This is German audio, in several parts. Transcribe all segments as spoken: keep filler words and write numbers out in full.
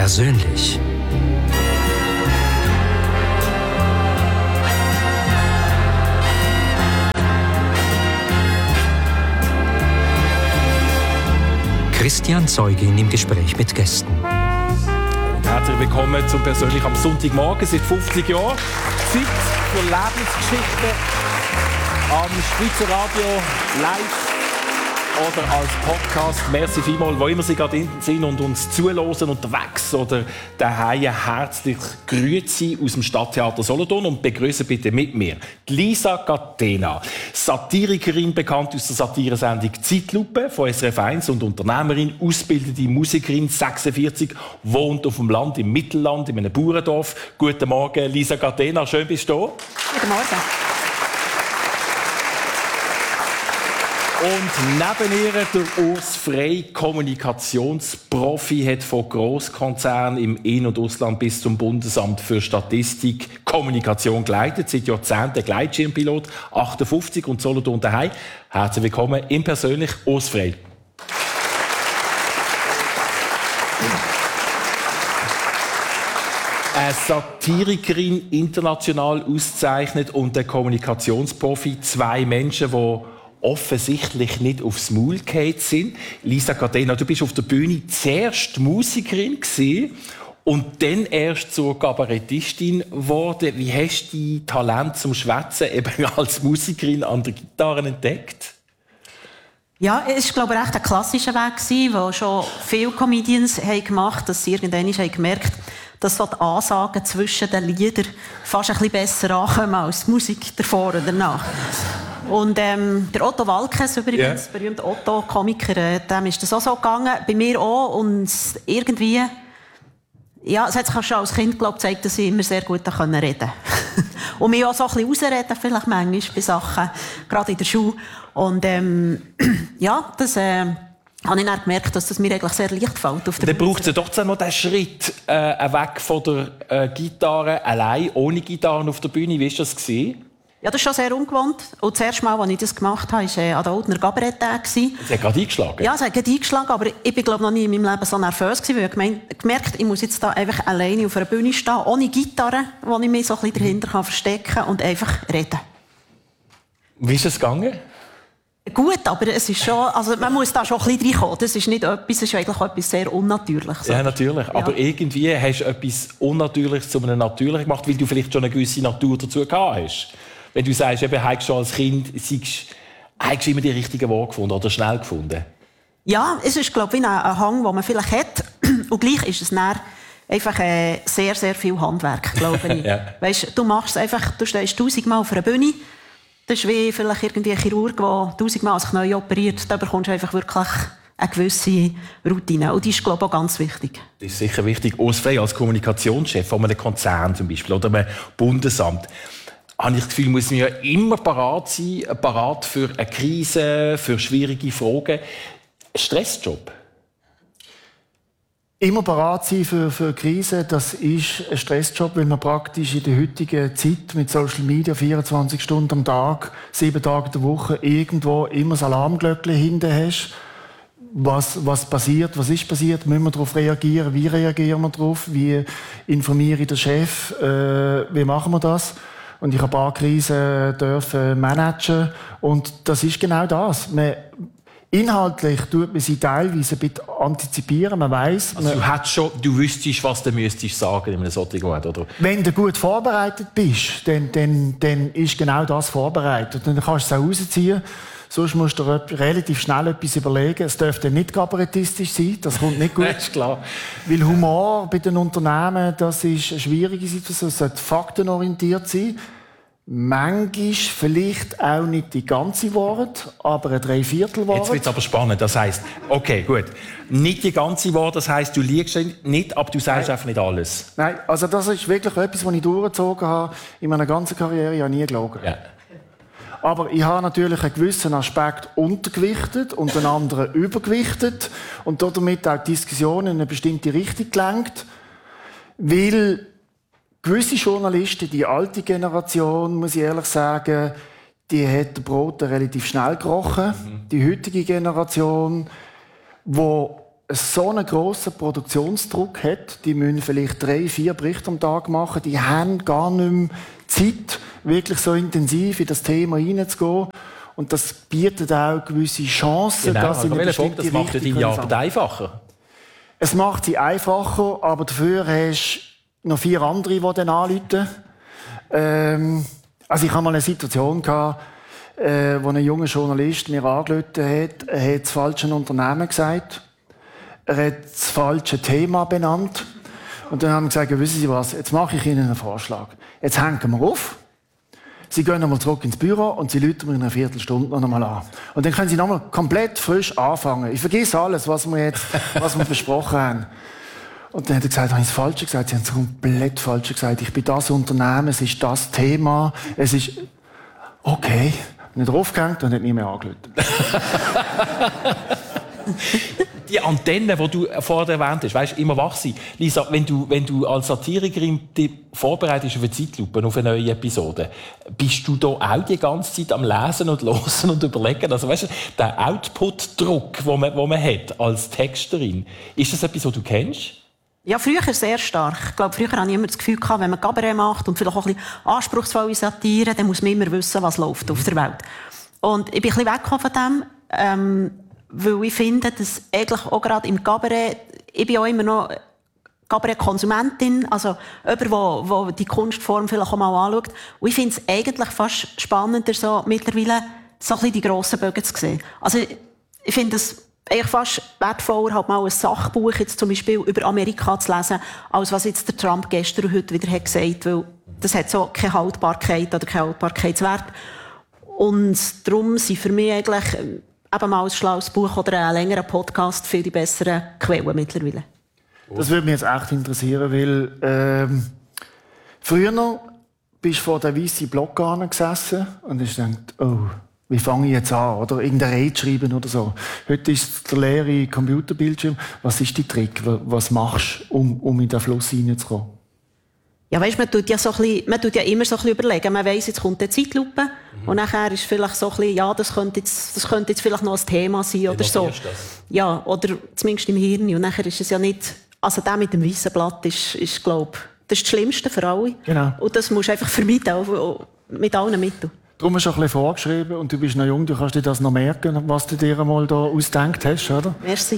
Persönlich. Christian Zeugin im Gespräch mit Gästen. Und herzlich willkommen zum Persönlich am Sonntagmorgen. Seit fünfzig Jahren Zeit für Lebensgeschichten am Schweizer Radio live oder als Podcast. Merci vielmals, wo immer Sie gerade sind und uns zuhören, unterwegs oder daheim. Herzlich grüezi aus dem Stadttheater Solothurn und begrüßen bitte mit mir die Lisa Catena, Satirikerin, bekannt aus der Satiresendung Zeitlupe von S R F eins und Unternehmerin, ausgebildete Musikerin, sechsundvierzig, wohnt auf dem Land im Mittelland, in einem Bauerndorf. Guten Morgen, Lisa Catena, schön bist du da. Guten Morgen. Und neben ihr der Urs Frey, Kommunikationsprofi, hat von Grosskonzernen im In- und Ausland bis zum Bundesamt für Statistik Kommunikation geleitet. Seit Jahrzehnten Gleitschirmpilot, achtundfünfzig und Solothurn daheim. Herzlich willkommen im Persönlich, Urs Frey. Eine Satirikerin, international ausgezeichnet, und ein Kommunikationsprofi. Zwei Menschen, die offensichtlich nicht aufs Maul gefallen sind. Lisa Catena, du bist auf der Bühne zuerst Musikerin gewesen und dann erst zur Kabarettistin geworden. Wie hast du dein Talent zum Schwätzen eben als Musikerin an der Gitarre entdeckt? Ja, es war, glaube ich, echt ein klassischer Weg, den schon viele Comedians haben gemacht haben, dass sie irgendwann haben gemerkt haben, dass so die Ansagen zwischen den Liedern fast ein bisschen besser ankommen als die Musik davor oder danach. Und ähm, der Otto Walkes, übrigens, yeah. berühmter Otto-Komiker, äh, dem ist das auch so gegangen, bei mir auch. Und irgendwie, ja, es hat sich schon als Kind, glaube ich, gezeigt, dass ich immer sehr gut reden konnte. Und mich auch so ein bisschen ausreden, vielleicht manchmal bei Sachen, gerade in der Schule. Und ähm, ja, das äh, habe ich dann gemerkt, dass das mir eigentlich sehr leicht fällt. Auf der dann braucht es ja doch noch den Schritt äh, weg von der äh, Gitarre, allein, ohne Gitarre auf der Bühne. Wie war das gewesen? Ja, das ist schon sehr ungewohnt. Und das erste Mal, als ich das gemacht habe, war äh, an der Oldner Cabaret-Tag. Es hat gerade eingeschlagen? Ja, es hat gerade eingeschlagen, aber ich bin, glaube ich, noch nie in meinem Leben so nervös gewesen, weil ich gemeint, gemerkt, ich muss jetzt da einfach alleine auf einer Bühne stehen, ohne Gitarre, wo ich mich so ein bisschen dahinter kann verstecken kann und einfach reden. Wie ist es gegangen? Gut, aber es ist schon, also man muss da schon ein bisschen reinkommen. Das ist nicht etwas, das ist eigentlich etwas sehr Unnatürliches. Ja, natürlich. Ja. Aber irgendwie hast du etwas Unnatürliches zu einem Natürlichen gemacht, weil du vielleicht schon eine gewisse Natur dazu gehabt hast. Wenn du sagst, eben, hast du schon als Kind hast du immer die richtigen Worte gefunden oder schnell gefunden? Ja, es ist, glaube ich, ein Hang, den man vielleicht hat. Und gleich ist es dann einfach äh, sehr, sehr viel Handwerk, glaube ich. Ja. Weißt, du machst einfach, du stehst tausendmal auf einer Bühne. Das ist wie vielleicht irgendwie ein Chirurg, der tausendmal sich neu operiert. Da bekommst du einfach wirklich eine gewisse Routine. Und die ist, glaube ich, auch ganz wichtig. Das ist sicher wichtig. Urs Frey als Kommunikationschef von einem Konzern zum Beispiel oder einem Bundesamt, habe ich das Gefühl, muss man ja immer parat sein, parat für eine Krise, für schwierige Fragen. Stressjob? Immer parat sein für, für Krisen, das ist ein Stressjob, weil man praktisch in der heutigen Zeit mit Social Media vierundzwanzig Stunden am Tag, sieben Tage in der Woche irgendwo immer das Alarmglöckchen hinten hast. Was, was passiert, was ist passiert, müssen wir darauf reagieren, wie reagieren wir darauf, wie informiere ich den Chef, äh, wie machen wir das? Und ich habe ein paar Krisen dürfen managen. Und das ist genau das. Man, inhaltlich tut man sie teilweise ein bisschen antizipieren. Man weiss, also man, du, hättest schon, du wüsstest, was du müsstest sagen in einem solchen Moment, oder? Wenn du gut vorbereitet bist, dann, dann, dann ist genau das vorbereitet. Dann kannst du es auch rausziehen. Sonst musst du dir relativ schnell etwas überlegen. Es dürfte nicht kabarettistisch sein, das kommt nicht gut. Das ist klar. Weil Humor bei den Unternehmen, das ist eine schwierige Situation. Es sollte faktenorientiert sein. Manchmal vielleicht auch nicht die ganze Wahrheit, aber ein Dreiviertel-Wahrheit. Jetzt wird es aber spannend. Das heisst, okay, gut. Nicht die ganze Wahrheit, das heisst, du liegst nicht, aber du sagst Nein. einfach nicht alles. Nein, also das ist wirklich etwas, was ich durchgezogen habe in meiner ganzen Karriere. Ich habe nie gelogen. Ja. Aber ich habe natürlich einen gewissen Aspekt untergewichtet und einen anderen übergewichtet und damit auch die Diskussion in eine bestimmte Richtung gelenkt. Weil gewisse Journalisten, die alte Generation, muss ich ehrlich sagen, die hat Brot relativ schnell gerochen. Mhm. Die heutige Generation, die so einen grossen Produktionsdruck hat, die müssen vielleicht drei, vier Berichte am Tag machen, die haben gar nicht mehr Zeit, wirklich so intensiv in das Thema hineinzugehen. Und das bietet auch gewisse Chancen, genau, dass sie eine bestimmte das macht Richtung deine Arbeit einfacher. Es macht sie einfacher, aber dafür hast du noch vier andere, die dann anrufen. Ähm, also ich hatte mal eine Situation gehabt, äh, wo ein junger Journalist mir angerufen hat. Er hat das falsche Unternehmen gesagt. Er hat das falsche Thema benannt. Und dann haben wir gesagt, wissen Sie was, jetzt mache ich Ihnen einen Vorschlag. Jetzt hängen wir auf. Sie gehen nochmal zurück ins Büro und Sie rufen mir in einer Viertelstunde noch einmal an. Und dann können Sie nochmal komplett frisch anfangen. Ich vergesse alles, was wir jetzt was wir besprochen haben. Und dann hat er gesagt, habe ich das Falsche gesagt? Sie haben es komplett Falsche gesagt. Ich bin das Unternehmen, es ist das Thema, es ist... Okay. Nicht draufgehängt und hat nie mehr angerufen. Die Antenne, die du vorher erwähnt hast, weißt, immer wach sein. Lisa, wenn du, wenn du als Satirikerin dich vorbereitest auf eine Zeitlupe, auf eine neue Episode, bist du da auch die ganze Zeit am Lesen und Hören und Überlegen? Also, weißt du, der Output-Druck, den man, den man hat als Texterin, ist das etwas, was du kennst? Ja, früher sehr stark. Ich glaube, früher hatte ich immer das Gefühl, wenn man Cabaret macht und vielleicht auch ein bisschen anspruchsvolle Satire, dann muss man immer wissen, was läuft auf der Welt. Und ich bin ein bisschen weggekommen von dem, ähm, weil ich finde, dass eigentlich auch gerade im Cabaret, ich bin auch immer noch Cabaret-Konsumentin, also jemand, der die Kunstform vielleicht auch mal anschaut. Und ich finde es eigentlich fast spannender, so mittlerweile so ein bisschen die grossen Bögen zu sehen. Also ich finde es eigentlich fast wertvoller, halt mal ein Sachbuch jetzt zum Beispiel über Amerika zu lesen, als was jetzt der Trump gestern und heute wieder hat gesagt, weil das hat so keine Haltbarkeit oder keinen Haltbarkeitswert. Und darum sind für mich eigentlich eben mal ein schlaues Buch oder ein längerer Podcast viel die besseren Quellen mittlerweile. Das würde mich jetzt echt interessieren, weil ähm, früher bist du vor der weißen Block gesessen und hast gedacht, oh, wie fange ich jetzt an? Oder irgendeine Rede schreiben oder so. Heute ist der leere Computerbildschirm. Was ist der Trick? Was machst du, um, um in den Fluss hineinzukommen? Ja, weißt, man tut ja so ein bisschen, man tut ja immer so ein bisschen überlegen. Man weiss, jetzt kommt eine Zeitlupe. Mhm. Und nachher ist vielleicht so ein bisschen, ja, das könnte jetzt, das könnte jetzt vielleicht noch ein Thema sein oder so. Das. Ja, oder zumindest im Hirn. Und nachher ist es ja nicht, also der mit dem weißen Blatt ist, ist glaube ich, das ist das Schlimmste für alle. Genau. Und das musst du einfach vermeiden, auch mit allen Mitteln. Darum hast du ein bisschen vorgeschrieben und du bist noch jung, du kannst dir das noch merken, was du dir einmal da ausgedacht hast, oder? Merci.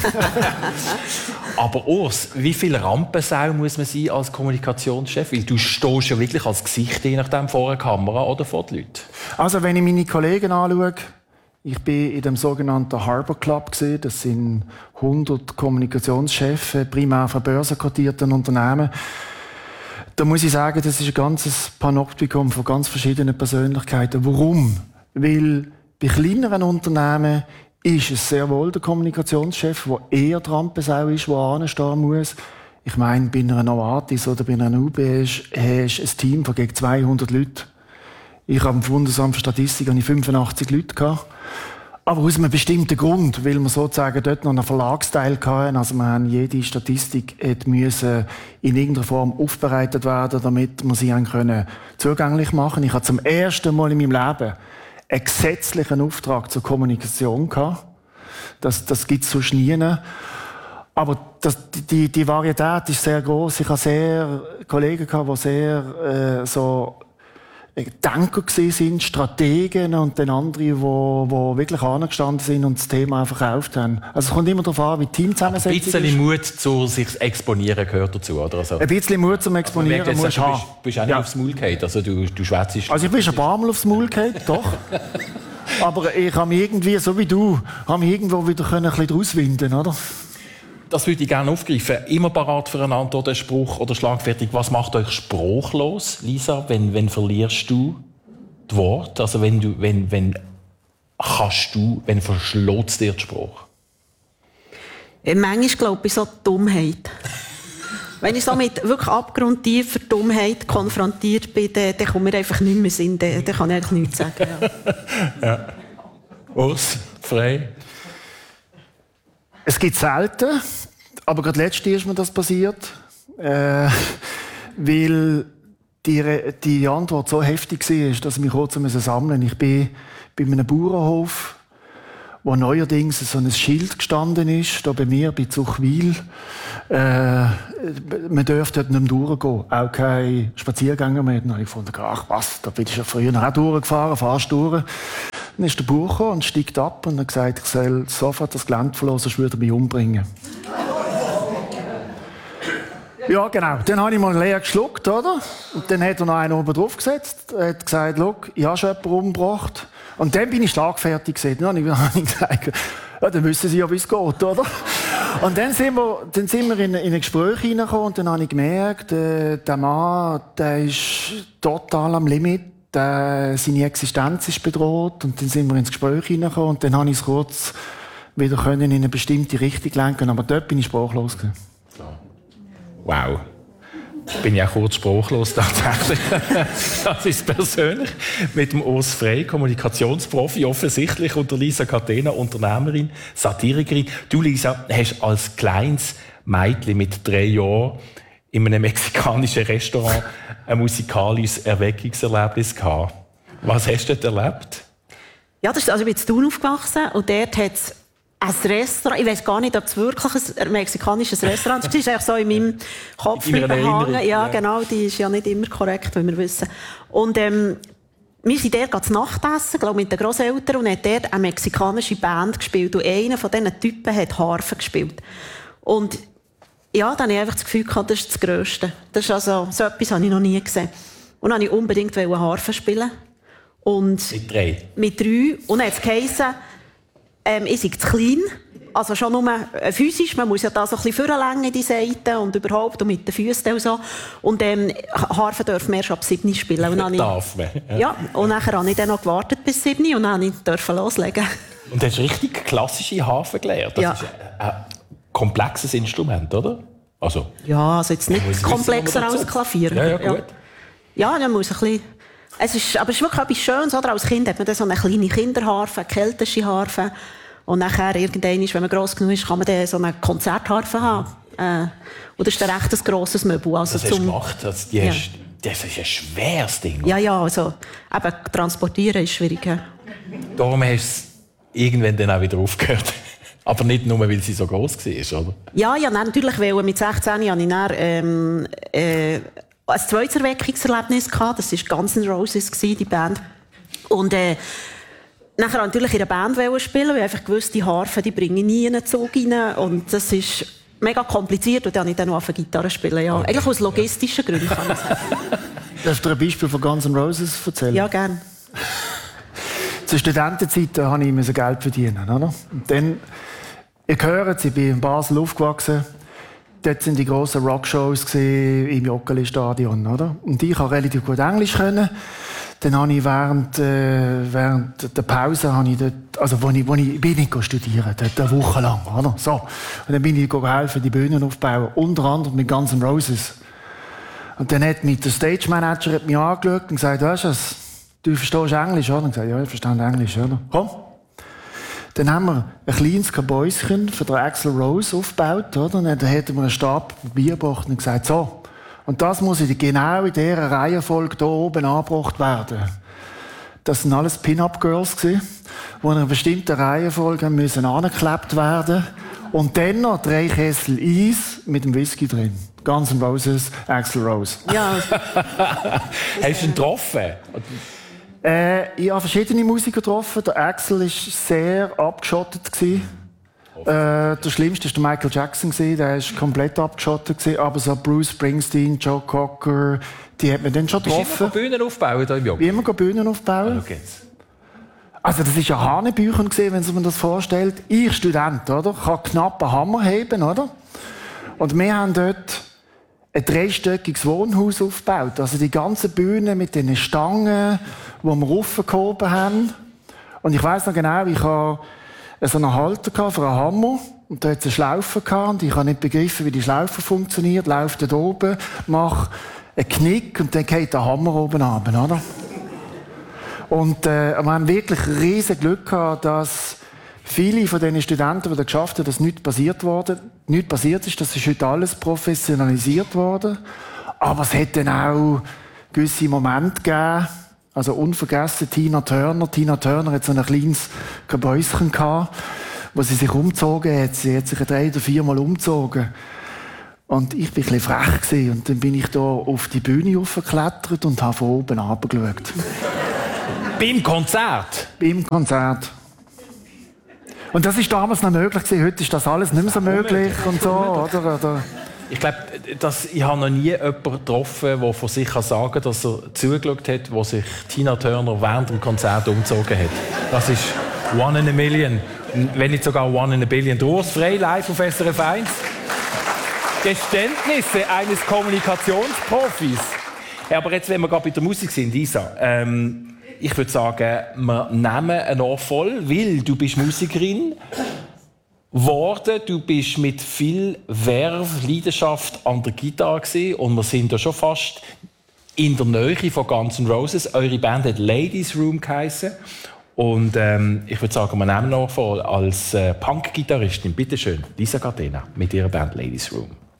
Aber Urs, wie viel Rampensau muss man sein als Kommunikationschef? Weil du stehst ja wirklich als Gesicht, je nachdem, vor der Kamera oder vor den Leuten. Also wenn ich meine Kollegen anschaue, ich bin in dem sogenannten Harbor Club gesehen. Das sind hundert Kommunikationschefs, primär von börsenkotierten Unternehmen. Da muss ich sagen, das ist ein ganzes Panoptikum von ganz verschiedenen Persönlichkeiten. Warum? Weil bei kleineren Unternehmen ist es sehr wohl der Kommunikationschef, der eher die Rampensau ist, der anstehen muss. Ich meine, bei einer Novartis oder bei einer U B S hast du ein Team von gegen zweihundert Leuten. Ich habe im Bundesamt für Statistik fünfundachtzig Leute gehabt. Aber aus einem bestimmten Grund, weil wir sozusagen dort noch einen Verlagsteil hatten. Also wir haben jede Statistik müssen in irgendeiner Form aufbereitet werden, damit wir sie können zugänglich machen. Ich hatte zum ersten Mal in meinem Leben einen gesetzlichen Auftrag zur Kommunikation gehabt. Das, das gibt es sonst nie. Aber das, die, die Varietät ist sehr groß. Ich hatte sehr Kollegen gehabt, die sehr äh, so Denker sind, Strategen und dann andere, die, die wirklich angestanden sind und das Thema einfach verkauft haben. Also es kommt immer darauf an, wie die Teamzusammensetzung ist. Ein bisschen Mut zu sich exponieren gehört dazu, oder so? Ein bisschen Mut zum Exponieren also, musst du haben. Du bist auch nicht ja. aufs Maul gefallen, also du, du schwätzest. Also ich bin schon ein paar Mal aufs Maul gefallen, doch. Aber ich habe mich irgendwie, so wie du, habe mich irgendwo wieder ein bisschen daraus winden, oder? Das würde ich gerne aufgreifen. Immer parat für eine Antwort, einen Spruch oder schlagfertig. Was macht euch sprachlos, Lisa? Wenn, wenn verlierst du das Wort? Also wenn du, wenn, wenn kannst du, wenn verschlägt dir der Spruch? Manchmal glaube ich so Dummheit. Wenn ich so mit wirklich abgrundtiefer Dummheit konfrontiert bin, dann, dann kommt mir einfach nicht mehr Sinn. Dann, dann kann ich eigentlich nichts sagen. Ja. Ja. Urs, frei. Es gibt selten, aber gerade letztes ist mir das passiert, äh, weil die, die Antwort so heftig war, dass ich mich kurz sammeln musste. Ich bin bei einem Bauernhof wo neuerdings so ein Schild gestanden ist, da bei mir, bei Zuchwil. Äh, man dürfte dort nicht mehr durchgehen, auch keine Spaziergänger mehr. Dann habe ich gefunden, ach was, da bin ich ja früher auch durchgefahren, fahrst durch. Dann ist der Bauer gekommen und steigt ab und hat gesagt, ich soll sofort das Gelände verlassen, sonst würde er mich umbringen. Ja, genau. Dann habe ich mal leer geschluckt, oder? Und dann hat er noch einen oben drauf gesetzt. Er hat gesagt, schau, ich habe schon jemanden umgebracht. Und dann bin ich schlagfertig gewesen. Dann habe ich gesagt, ja, dann wissen Sie ja, wie es geht, oder? Und dann sind wir, dann sind wir in, in ein Gespräch hineingekommen und dann habe ich gemerkt, äh, der Mann, der ist total am Limit. Der, seine Existenz ist bedroht. Und dann sind wir ins Gespräch hineingekommen und dann habe ich es kurz wieder können in eine bestimmte Richtung lenken. Aber dort bin ich sprachlos gewesen. Wow. Bin ich auch kurz sprachlos tatsächlich. Das ist persönlich mit dem Urs Frey, Kommunikationsprofi, offensichtlich, und der Lisa Catena, Unternehmerin, Satirikerin. Du, Lisa, hast als kleines Mädchen mit drei Jahren in einem mexikanischen Restaurant ein musikalisches Erweckungserlebnis gehabt. Was hast du dort erlebt? Ja, das ist, also ich bin in Thun aufgewachsen und dort hat es ein Restaurant, ich weiß gar nicht, ob es wirklich ein mexikanisches Restaurant ist. Das ist eigentlich so in meinem Kopf behangen. Ja, ja, genau, die ist ja nicht immer korrekt, wie wir wissen. Und ähm, wir sind dort zu Nacht essen, glaube mit den Grosseltern, und hat dort eine mexikanische Band gespielt. Und einer von diesen Typen hat Harfe gespielt. Und ja, dann habe ich einfach das Gefühl gehabt, das ist das Grösste. Das ist also, so etwas habe ich noch nie gesehen. Und dann wollte ich unbedingt Harfe spielen. Und mit drei? Mit drei. Und dann hat es geheißen, Ähm, ich sei zu klein, also schon nur äh, physisch, man muss ja da so ein bisschen vorlängen in die Seiten und überhaupt und mit den Füßen und so. Und ähm, Harfe dürfen wir erst ab sieben spielen. Und dann darf man? Ja. ja, und nachher habe ich dann noch gewartet bis sieben und dann durfte ich loslegen. Und du hast richtig klassische Harfe gelernt? Das ja. ist ein, ein komplexes Instrument, oder? Also, ja, also jetzt nicht komplexer als Klavier. Ja, ja, gut. Ja, dann muss ein bisschen... Es ist, aber es ist wirklich etwas Schönes, oder? Als Kind hat man dann so eine kleine Kinderharfe, eine keltische Harfe. Und nachher, irgendwann, wenn man gross genug ist, kann man dann so eine Konzertharfe haben. Äh, und das ist dann echt ein grosses Möbel. Also das zum, hast du gemacht? Das, die ja. hast, das ist ein schweres Ding. Ja, ja, also eben, transportieren ist schwierig. Ja. Darum hast du es irgendwann dann auch wieder aufgehört. Aber nicht nur, weil sie so gross war, oder? Ja, ja, nein, natürlich, weil mit sechzehn hatte ich dann, ähm, äh, ein zweites Erweckungserlebnis gehabt. Das war Guns N' Roses, die Band. Und äh, nachher natürlich in einer Band spielen, weil ich einfach gewusst, die Harfe, die bringe ich nie in einen Zug rein. Und das ist mega kompliziert. Und dann habe ich dann noch auf der Gitarre spielen. Ja. Okay. Eigentlich aus logistischen Gründen, kann ich sagen. Darfst du ein Beispiel von Guns N' Roses erzählen? Ja, gerne. Zur Studentenzeit musste ich Geld verdienen. Oder? Und dann, ihr hört, ich bin in Basel aufgewachsen. Dort waren die grossen Rockshows im Joggeli-Stadion, oder? Und ich konnte relativ gut Englisch können. Dann habe ich während, äh, während der Pause, habe ich dort, also wo ich, wo ich bin nicht studieren, dort eine Woche lang, oder? So. Und dann bin ich geholfen, die Bühnen aufzubauen, unter anderem mit Guns N' Roses. Und dann hat mich der Stage Manager hat mich angeschaut und gesagt, weißt du, du verstehst Englisch, oder? Und ich gesagt, ja, ich verstehe Englisch, oder? Komm. Dann haben wir ein kleines Kabäuschen für den Axl Rose aufgebaut, oder? Und dann hätten wir einen Stab Bier gebracht und gesagt, so. Und das muss genau in dieser Reihenfolge hier oben angebracht werden. Das waren alles Pin-Up-Girls, die in einer bestimmten Reihenfolge müssen angeklebt werden. Und dann noch drei Kessel Eis mit dem Whisky drin. Guns N' Roses, Axl Rose. Ja. Hast du ihn getroffen? Äh, ich habe verschiedene Musiker getroffen. Der Axl war sehr abgeschottet. Äh, der schlimmste war der Michael Jackson. Der war komplett abgeschottet. Aber so Bruce Springsteen, Joe Cocker, die hat man dann schon getroffen. Bist du immer Bühnen aufbauen da im Joggen? Wie immer Bühnen aufbauen. Oh, also das war ja Hanebüchen, wenn man das vorstellt. Ich, Student, oder? Kann knapp einen Hammer heben, oder? Und wir haben dort ein dreistöckiges Wohnhaus aufgebaut. Also die ganze Bühne mit den Stangen, die wir raufgehoben haben. Und ich weiss noch genau, ich hatte so einen Halter für einen Hammer. Und da hatte es eine Schlaufe gehabt. Und ich habe nicht begriffen, wie die Schlaufe funktioniert. Laufe dort oben, mache einen Knick und dann geht der Hammer oben runter, oder? Und äh, wir haben wirklich riesen Glück gehabt, dass viele von den Studenten, die das geschafft haben, dass nichts passiert wurde, nichts passiert ist. Das ist heute alles professionalisiert worden. Aber es hat dann auch gewisse Momente gegeben, Also unvergessen Tina Turner. Tina Turner hat so ein kleines Kabäuschen gehabt, wo sie sich umgezogen hat. Sie hat sich drei oder viermal umgezogen. Und ich war ein bisschen frech gewesen. Und dann bin ich da auf die Bühne hochgeklettert und habe von oben runtergeschaut. Beim Konzert? Beim Konzert. Und das war damals noch möglich gewesen. Heute ist das alles nicht mehr so möglich und so, oder? oder? Ich glaube, ich habe noch nie jemanden getroffen, der von sich sagen kann, dass er zugeschaut hat, wo sich Tina Turner während dem Konzert umgezogen hat. Das ist one in a million. Wenn nicht sogar one in a billion. Urs Frey, live auf S R F eins. Geständnisse eines Kommunikationsprofis. Ja, aber jetzt, wenn wir gerade bei der Musik sind, Isa, ähm, ich würde sagen, wir nehmen einen Ohr voll, weil du bist Musikerin geworden, du bist mit viel Verve, Leidenschaft an der Gitarre gewesen, und wir sind ja schon fast in der Nähe von Guns N' Roses. Eure Band hat Ladies Room geheissen. Und ähm, ich würde sagen, wir nehmen noch voll als äh, Punk-Gitarristin, bitteschön, Lisa Gardena mit ihrer Band Ladies Room.